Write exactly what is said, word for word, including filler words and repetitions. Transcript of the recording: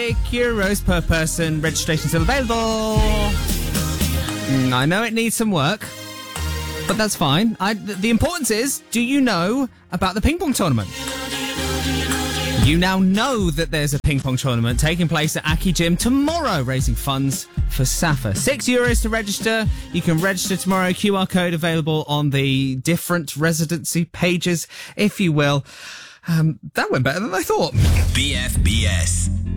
Euros per person. Registration still available. Mm, I know it needs some work, but that's fine. I, th- the importance is, do you know about the ping pong tournament? You now know that there's a ping pong tournament taking place at Aki Gym tomorrow, raising funds for SAFA. Six euros to register. You can register tomorrow. Q R code available on the different residency pages, if you will. Um, that went better than I thought. B F B S